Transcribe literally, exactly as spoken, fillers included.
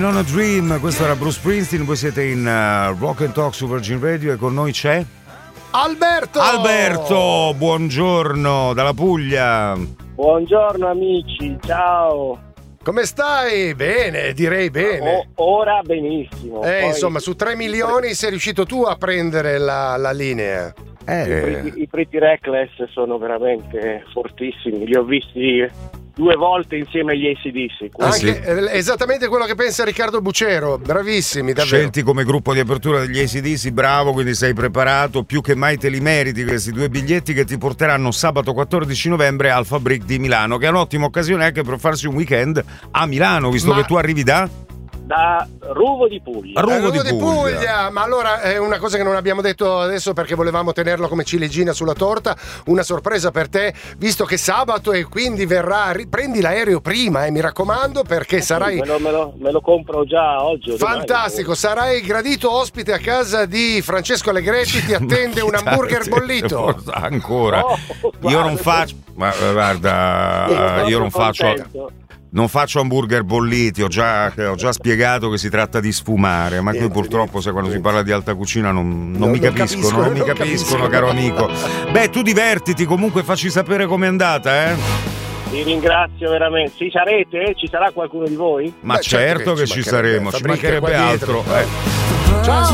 Non a Dream, questo era Bruce Springsteen, voi siete in uh, Rock and Talk su Virgin Radio e con noi c'è Alberto! Alberto, buongiorno dalla Puglia. Buongiorno amici, ciao. Come stai? Bene, direi bene. O- ora benissimo. Eh, Poi insomma, su tre milioni sei riuscito tu a prendere la, la linea. Eh. I, pretty, I Pretty Reckless sono veramente fortissimi, li ho visti due volte insieme agli A C D C. Anche, sì. eh, esattamente quello che pensa Riccardo Bucero, bravissimi, davvero. Scelti come gruppo di apertura degli A C D C, bravo, quindi sei preparato, più che mai te li meriti questi due biglietti che ti porteranno sabato quattordici novembre al Fabric di Milano, che è un'ottima occasione anche per farsi un weekend a Milano, visto Ma... che tu arrivi da... Da Ruvo di Puglia. Ruvo, Eh, Ruvo di, di Puglia. Puglia. Ma allora è una cosa che non abbiamo detto adesso perché volevamo tenerlo come ciliegina sulla torta, una sorpresa per te, visto che sabato e quindi verrà, prendi l'aereo prima, eh, mi raccomando, perché Eh, sarai me, lo, me, lo, me lo compro già oggi. fantastico, sarai gradito ospite a casa di Francesco Allegretti, ti attende un hamburger bollito. Ancora. Oh, Io guarda, non faccio, ma guarda, io non faccio... contento. Non faccio hamburger bolliti, ho già, ho già spiegato che si tratta di sfumare, ma qui purtroppo se quando si parla di alta cucina non, non Non- mi non capiscono, capiscono, non mi non capiscono, capiscono. caro amico. Beh, tu divertiti, comunque facci sapere com'è andata, eh? Vi ringrazio veramente. Ci sarete? Ci sarà qualcuno di voi? Ma Beh, certo certo che che ci ci mancherebbe, saremo, ci Fabbrica mancherebbe qua dietro. altro. Eh. Ciao!